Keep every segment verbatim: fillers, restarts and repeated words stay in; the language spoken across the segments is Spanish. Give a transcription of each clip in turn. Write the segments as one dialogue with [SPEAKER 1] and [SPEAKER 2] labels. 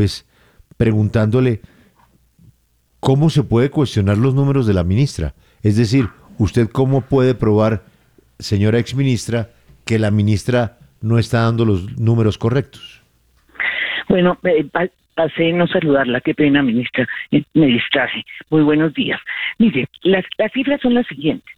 [SPEAKER 1] López preguntándole cómo se puede cuestionar los números de la ministra. Es decir, ¿usted cómo puede probar, señora exministra, que la ministra no está dando los números correctos?
[SPEAKER 2] Bueno, eh, pa pasé no saludarla, qué pena, ministra, eh, me distraje. Muy buenos días. Mire, las, las cifras son las siguientes.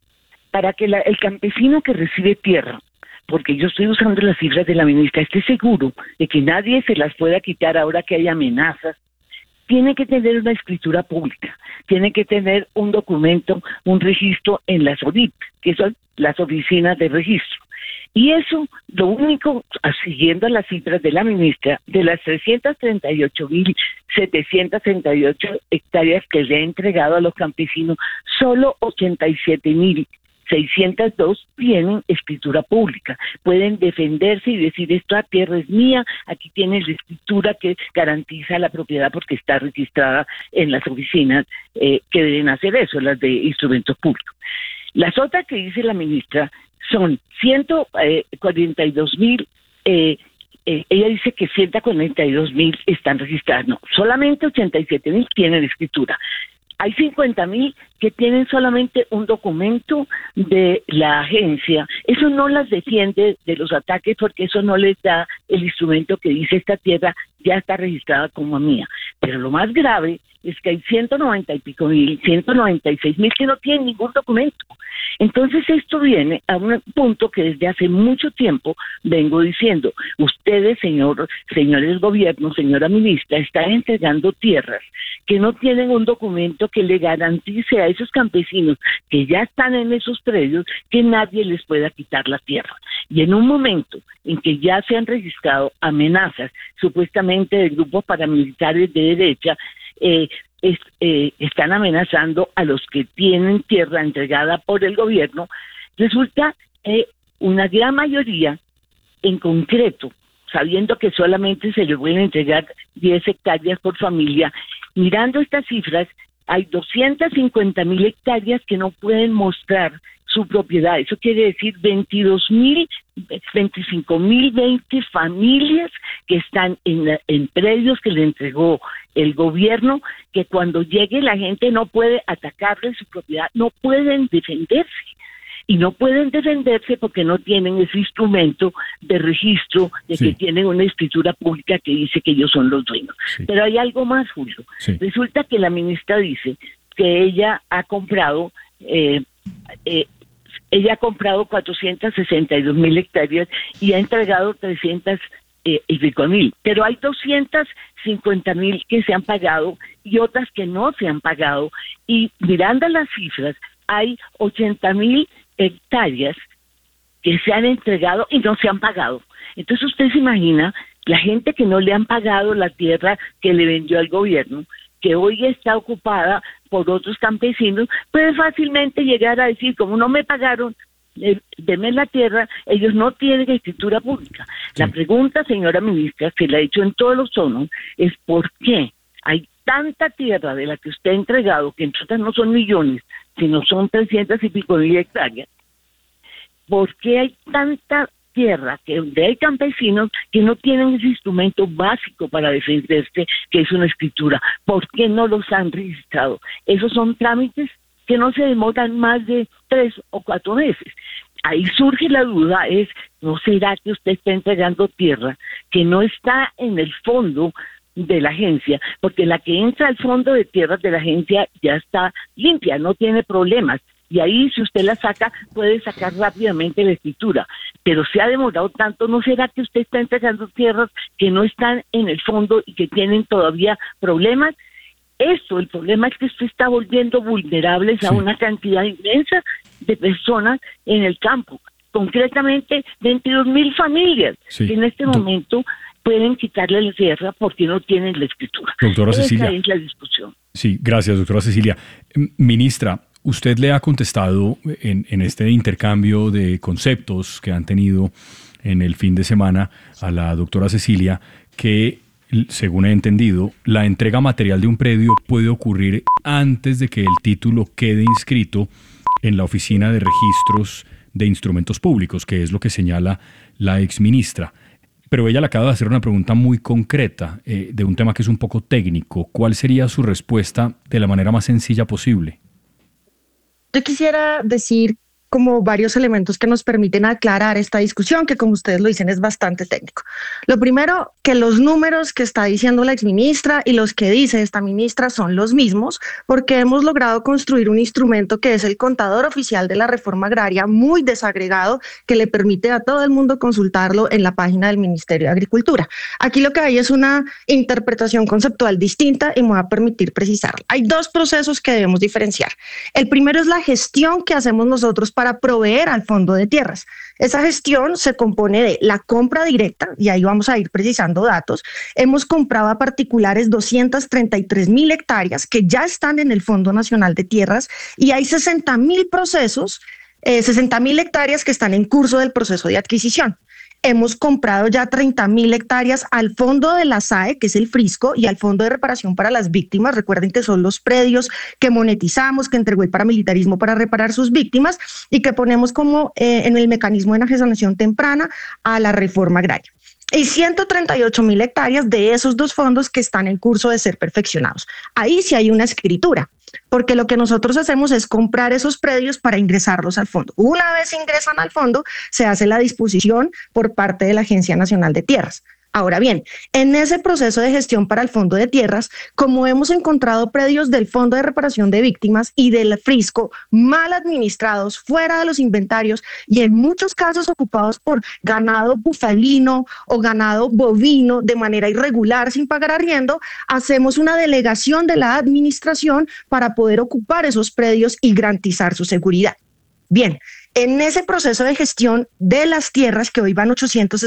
[SPEAKER 2] Para que la, el campesino que recibe tierra, porque yo estoy usando las cifras de la ministra, esté seguro de que nadie se las pueda quitar ahora que hay amenazas, tiene que tener una escritura pública, tiene que tener un documento, un registro en las O R I P, que son las oficinas de registro. Y eso, lo único, siguiendo las cifras de la ministra, de las trescientas treinta y ocho mil setecientas treinta y ocho hectáreas que le ha entregado a los campesinos, solo ochenta y siete mil seiscientos dos tienen escritura pública. Pueden defenderse y decir, esta tierra es mía, aquí tiene la escritura que garantiza la propiedad porque está registrada en las oficinas eh, que deben hacer eso, las de instrumentos públicos. Las otras que dice la ministra son ciento cuarenta y dos mil, eh, eh, ella dice que ciento cuarenta y dos mil están registradas, no, solamente ochenta y siete mil tienen escritura. Hay cincuenta mil que tienen solamente un documento de la agencia. Eso no las defiende de los ataques porque eso no les da el instrumento que dice esta tierra ya está registrada como mía. Pero lo más grave es que hay ciento noventa y pico mil, ciento noventa y seis mil que no tienen ningún documento. Entonces esto viene a un punto que desde hace mucho tiempo vengo diciendo, ustedes, señor, señores gobiernos, señora ministra, están entregando tierras que no tienen un documento que le garantice a esos campesinos que ya están en esos predios que nadie les pueda quitar la tierra. Y en un momento en que ya se han registrado amenazas supuestamente de grupos paramilitares de derecha, eh, es, eh, están amenazando a los que tienen tierra entregada por el gobierno, resulta eh, una gran mayoría en concreto, sabiendo que solamente se les pueden entregar diez hectáreas por familia, mirando estas cifras, hay doscientas cincuenta mil hectáreas que no pueden mostrar su propiedad. Eso quiere decir veintidós mil, veinticinco mil veinte familias que están en, en predios que le entregó el gobierno, que cuando llegue la gente no puede atacarle su propiedad, no pueden defenderse. Y no pueden defenderse porque no tienen ese instrumento de registro de sí. que tienen una escritura pública que dice que ellos son los dueños. Sí. Pero hay algo más, Julio. Sí. Resulta que la ministra dice que ella ha comprado, eh, eh, ella ha comprado cuatrocientas sesenta y dos mil hectáreas y ha entregado trescientas eh, y pico mil. Pero hay doscientas cincuenta mil que se han pagado y otras que no se han pagado. Y mirando las cifras, hay ochenta mil hectáreas que se han entregado y no se han pagado. Entonces usted se imagina la gente que no le han pagado la tierra que le vendió al gobierno, que hoy está ocupada por otros campesinos, puede fácilmente llegar a decir, como no me pagaron, eh, denme la tierra, ellos no tienen escritura pública. Sí. La pregunta, señora ministra, que la he hecho en todos los tonos, es ¿por qué hay tanta tierra de la que usted ha entregado, que en otras no son millones, sino son trescientas y pico mil hectáreas? ¿Por qué hay tanta tierra que donde hay campesinos que no tienen ese instrumento básico para defenderse, que es una escritura? ¿Por qué no los han registrado? Esos son trámites que no se demoran más de tres o cuatro meses. Ahí surge la duda, es, ¿no será que usted está entregando tierra que no está en el fondo de la agencia? Porque la que entra al fondo de tierras de la agencia ya está limpia, no tiene problemas. Y ahí, si usted la saca, puede sacar rápidamente la escritura. Pero se ha demorado tanto, ¿no será que usted está entregando tierras que no están en el fondo y que tienen todavía problemas? Esto, el problema es que usted está volviendo vulnerables sí. a una cantidad inmensa de personas en el campo. Concretamente, veintidós mil familias sí. que en este momento pueden quitarle la tierra porque no tienen la escritura.
[SPEAKER 1] Doctora
[SPEAKER 2] Esa
[SPEAKER 1] Cecilia.
[SPEAKER 2] es la discusión.
[SPEAKER 1] Sí, gracias, doctora Cecilia. Ministra, usted le ha contestado en, en este intercambio de conceptos que han tenido en el fin de semana a la doctora Cecilia que, según he entendido, la entrega material de un predio puede ocurrir antes de que el título quede inscrito en la Oficina de Registros de Instrumentos Públicos, que es lo que señala la exministra. Pero ella le acaba de hacer una pregunta muy concreta eh, de un tema que es un poco técnico. ¿Cuál sería su respuesta de la manera más sencilla posible?
[SPEAKER 3] Yo quisiera decir como varios elementos que nos permiten aclarar esta discusión, que como ustedes lo dicen es bastante técnico. Lo primero, que los números que está diciendo la exministra y los que dice esta ministra son los mismos, porque hemos logrado construir un instrumento que es el contador oficial de la reforma agraria, muy desagregado, que le permite a todo el mundo consultarlo en la página del Ministerio de Agricultura. Aquí lo que hay es una interpretación conceptual distinta y me va a permitir precisarla. Hay dos procesos que debemos diferenciar. El primero es la gestión que hacemos nosotros para proveer al Fondo de Tierras. Esa gestión se compone de la compra directa, y ahí vamos a ir precisando datos. Hemos comprado a particulares doscientas treinta y tres mil hectáreas que ya están en el Fondo Nacional de Tierras, y hay sesenta mil procesos, eh, sesenta mil hectáreas que están en curso del proceso de adquisición. Hemos comprado ya treinta mil hectáreas al fondo de la S A E, que es el Frisco, y al Fondo de Reparación para las Víctimas. Recuerden que son los predios que monetizamos, que entregó el paramilitarismo para reparar sus víctimas y que ponemos como eh, en el mecanismo de enajenación temprana a la reforma agraria. Y ciento treinta y ocho mil hectáreas de esos dos fondos que están en curso de ser perfeccionados. Ahí sí hay una escritura, porque lo que nosotros hacemos es comprar esos predios para ingresarlos al fondo. Una vez ingresan al fondo, se hace la disposición por parte de la Agencia Nacional de Tierras. Ahora bien, en ese proceso de gestión para el Fondo de Tierras, como hemos encontrado predios del Fondo de Reparación de Víctimas y del Frisco mal administrados, fuera de los inventarios y en muchos casos ocupados por ganado bufalino o ganado bovino de manera irregular sin pagar arriendo, hacemos una delegación de la administración para poder ocupar esos predios y garantizar su seguridad. Bien, en ese proceso de gestión de las tierras, que hoy van ochocientos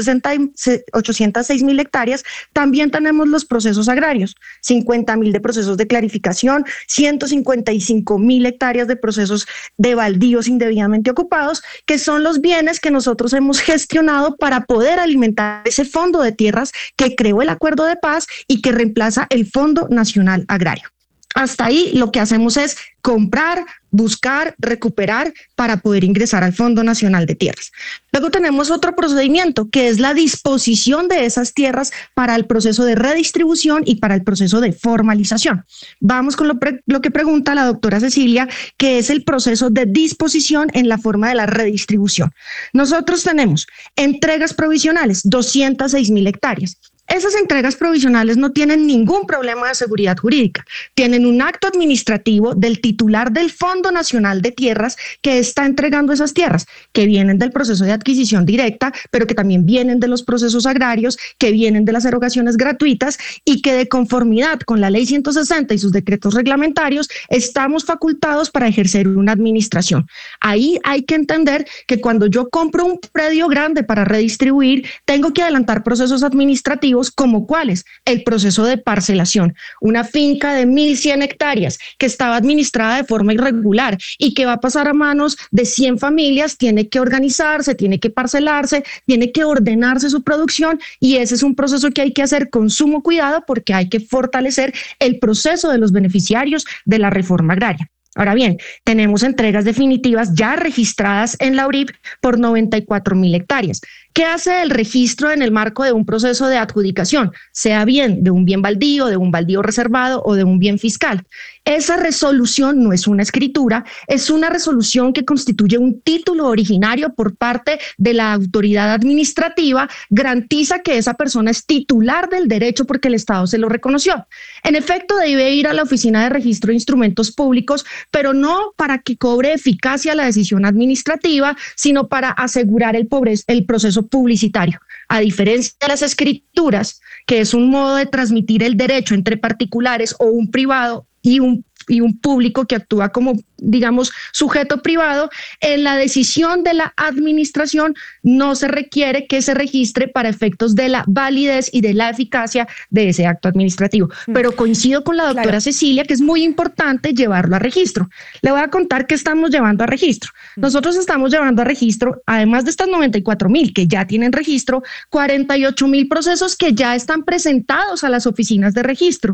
[SPEAKER 3] seis mil hectáreas, también tenemos los procesos agrarios, cincuenta mil de procesos de clarificación, ciento cincuenta y cinco mil hectáreas de procesos de baldíos indebidamente ocupados, que son los bienes que nosotros hemos gestionado para poder alimentar ese fondo de tierras que creó el Acuerdo de Paz y que reemplaza el Fondo Nacional Agrario. Hasta ahí lo que hacemos es comprar, buscar, recuperar para poder ingresar al Fondo Nacional de Tierras. Luego tenemos otro procedimiento que es la disposición de esas tierras para el proceso de redistribución y para el proceso de formalización. Vamos con lo, pre- lo que pregunta la doctora Cecilia, que es el proceso de disposición en la forma de la redistribución. Nosotros tenemos entregas provisionales, doscientas seis mil hectáreas. Esas entregas provisionales no tienen ningún problema de seguridad jurídica. Tienen un acto administrativo del titular del Fondo Nacional de Tierras que está entregando esas tierras, que vienen del proceso de adquisición directa, pero que también vienen de los procesos agrarios, que vienen de las erogaciones gratuitas y que de conformidad con la Ley ciento sesenta y sus decretos reglamentarios estamos facultados para ejercer una administración. Ahí hay que entender que cuando yo compro un predio grande para redistribuir, tengo que adelantar procesos administrativos como cuáles, el proceso de parcelación. Una finca de mil cien hectáreas que estaba administrada de forma irregular y que va a pasar a manos de cien familias, tiene que organizarse, tiene que parcelarse, tiene que ordenarse su producción, y ese es un proceso que hay que hacer con sumo cuidado porque hay que fortalecer el proceso de los beneficiarios de la reforma agraria. Ahora bien, tenemos entregas definitivas ya registradas en la U R I P por noventa y cuatro mil hectáreas. ¿Qué hace el registro en el marco de un proceso de adjudicación, sea bien de un bien baldío, de un baldío reservado o de un bien fiscal? Esa resolución no es una escritura, es una resolución que constituye un título originario por parte de la autoridad administrativa, garantiza que esa persona es titular del derecho porque el Estado se lo reconoció. En efecto, debe ir a la Oficina de Registro de Instrumentos Públicos, pero no para que cobre eficacia la decisión administrativa, sino para asegurar el, pobre, el proceso publicitario. A diferencia de las escrituras, que es un modo de transmitir el derecho entre particulares o un privado y un, y un público que actúa como, digamos, sujeto privado, en la decisión de la administración no se requiere que se registre para efectos de la validez y de la eficacia de ese acto administrativo. Pero coincido con la doctora claro. Cecilia que es muy importante llevarlo a registro. Le voy a contar qué estamos llevando a registro. Nosotros estamos llevando a registro, además de estas noventa y cuatro mil que ya tienen registro, cuarenta y ocho mil procesos que ya están presentados a las oficinas de registro.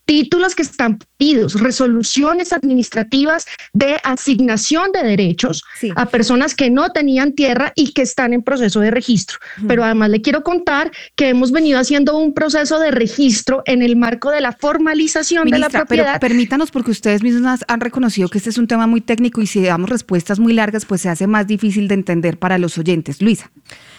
[SPEAKER 3] títulos que están pedidos, resoluciones administrativas de asignación de derechos sí. a personas que no tenían tierra y que están en proceso de registro. Uh-huh. Pero además le quiero contar que hemos venido haciendo un proceso de registro en el marco de la formalización Ministra, de la propiedad.
[SPEAKER 4] Pero permítanos, porque ustedes mismos han reconocido que este es un tema muy técnico y si damos respuestas muy largas, pues se hace más difícil de entender para los oyentes. Luisa.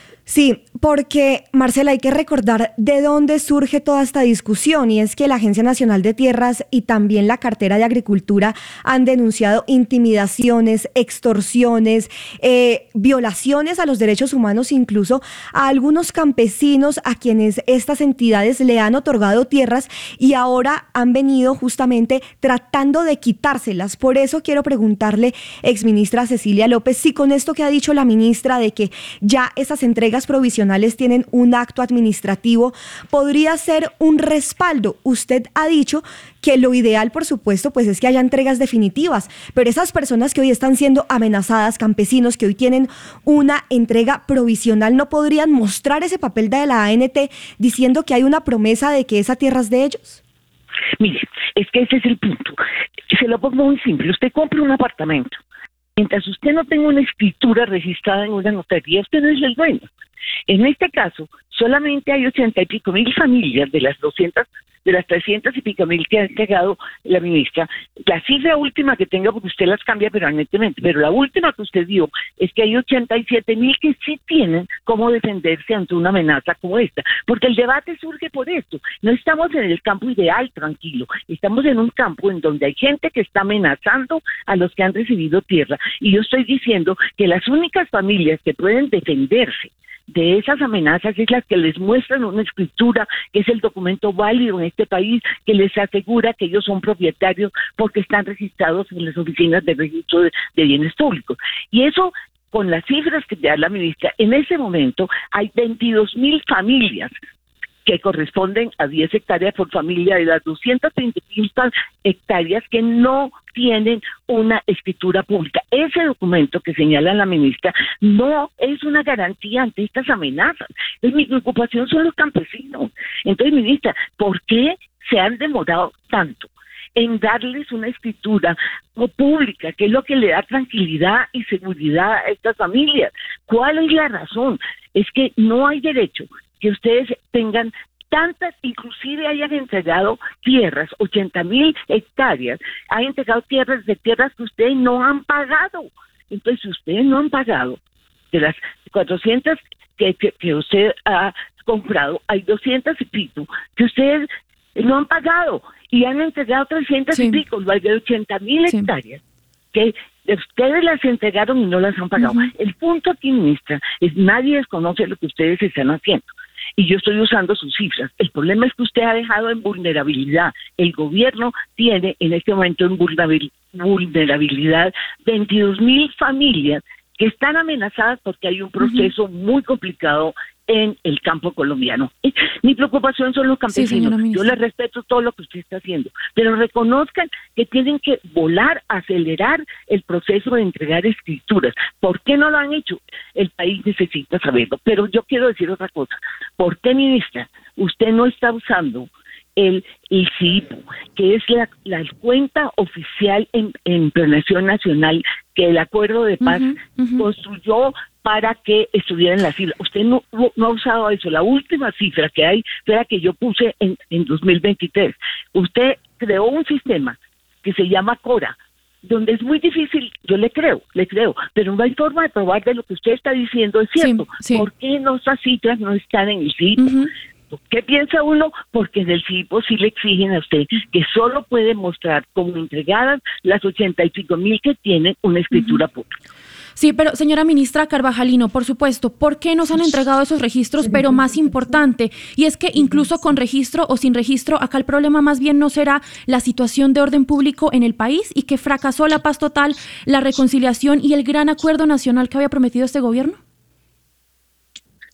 [SPEAKER 5] Sí, porque, Marcela, hay que recordar de dónde surge toda esta discusión, y es que la Agencia Nacional de Tierras y también la Cartera de Agricultura han denunciado intimidaciones, extorsiones, eh, violaciones a los derechos humanos, incluso a algunos campesinos a quienes estas entidades le han otorgado tierras y ahora han venido justamente tratando de quitárselas. Por eso quiero preguntarle, exministra Cecilia López, si con esto que ha dicho la ministra de que ya esas entregas provisionales tienen un acto administrativo, podría ser un respaldo. Usted ha dicho que lo ideal, por supuesto, pues es que haya entregas definitivas, pero esas personas que hoy están siendo amenazadas, campesinos que hoy tienen una entrega provisional, ¿no podrían mostrar ese papel de la A N T diciendo que hay una promesa de que esa tierra es de ellos?
[SPEAKER 2] Mire, es que ese es el punto. Se lo pongo muy simple. Usted compra un apartamento. Mientras usted no tenga una escritura registrada en una notaría, usted no es el dueño. En este caso, solamente hay ochenta y pico mil familias de las doscientas, de las trescientas y pico mil que ha entregado la ministra. La cifra última que tenga, porque usted las cambia permanentemente, pero la última que usted dio es que hay ochenta y siete mil que sí tienen cómo defenderse ante una amenaza como esta. Porque el debate surge por esto. No estamos en el campo ideal, tranquilo. Estamos en un campo en donde hay gente que está amenazando a los que han recibido tierra. Y yo estoy diciendo que las únicas familias que pueden defenderse de esas amenazas es las que les muestran una escritura, que es el documento válido en este país, que les asegura que ellos son propietarios porque están registrados en las oficinas de registro de, de bienes públicos. Y eso, con las cifras que da la ministra, en ese momento hay veintidós mil familias que corresponden a diez hectáreas por familia de las doscientas treinta hectáreas que no tienen una escritura pública. Ese documento que señala la ministra no es una garantía ante estas amenazas. Entonces, mi preocupación son los campesinos. Entonces, ministra, ¿por qué se han demorado tanto en darles una escritura pública, que es lo que le da tranquilidad y seguridad a estas familias? ¿Cuál es la razón? Es que no hay derecho que ustedes tengan tantas, inclusive hayan entregado tierras, ochenta mil hectáreas, han entregado tierras de tierras que ustedes no han pagado. Entonces, si ustedes no han pagado, de las cuatrocientas que, que, que usted ha comprado, hay doscientas y pico que ustedes no han pagado y han entregado trescientas sí. y pico, lo hay de ochenta mil sí. hectáreas que ustedes las entregaron y no las han pagado. Uh-huh. El punto aquí, ministra, es nadie desconoce lo que ustedes están haciendo. Y yo estoy usando sus cifras. El problema es que usted ha dejado en vulnerabilidad. El gobierno tiene en este momento en vulnerabilidad veintidós mil familias que están amenazadas porque hay un proceso uh-huh. muy complicado en el campo colombiano. Mi preocupación son los campesinos. Sí, yo les respeto todo lo que usted está haciendo, pero reconozcan que tienen que volar, acelerar el proceso de entregar escrituras. ¿Por qué no lo han hecho? El país necesita saberlo. Pero yo quiero decir otra cosa. ¿Por qué, ministra, usted no está usando el, el C I P O, que es la, la cuenta oficial en, en Planeación Nacional que el Acuerdo de Paz uh-huh, uh-huh. construyó para que estuvieran las cifras? Usted no, no ha usado eso. La última cifra que hay fue la que yo puse en, en dos mil veintitrés. Usted creó un sistema que se llama CORA, donde es muy difícil, yo le creo, le creo, pero no hay forma de probar de lo que usted está diciendo es cierto. Sí, sí. ¿Por qué nuestras cifras no están en el C I P O? Uh-huh. ¿Qué piensa uno? Porque en el C I P O sí le exigen a usted que solo puede mostrar como entregadas las ochenta y cinco mil que tienen una escritura uh-huh. pública.
[SPEAKER 6] Sí, pero señora ministra Carvajalino, por supuesto, ¿por qué nos han entregado esos registros? Pero más importante, y es que incluso con registro o sin registro, acá el problema más bien no será la situación de orden público en el país y que fracasó la paz total, la reconciliación y el gran acuerdo nacional que había prometido este gobierno.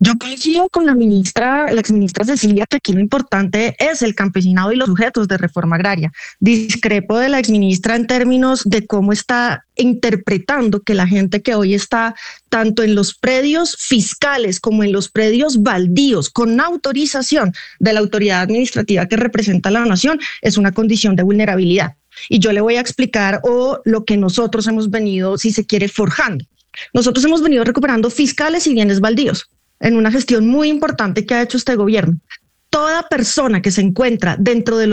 [SPEAKER 3] Yo coincido con la ministra, la exministra Cecilia, que aquí lo importante es el campesinado y los sujetos de reforma agraria. Discrepo de la exministra en términos de cómo está interpretando que la gente que hoy está tanto en los predios fiscales como en los predios baldíos con autorización de la autoridad administrativa que representa a la nación es una condición de vulnerabilidad. Y yo le voy a explicar o lo que nosotros hemos venido, si se quiere, forjando. Nosotros hemos venido recuperando fiscales y bienes baldíos en una gestión muy importante que ha hecho este gobierno. Toda persona que se encuentra dentro de los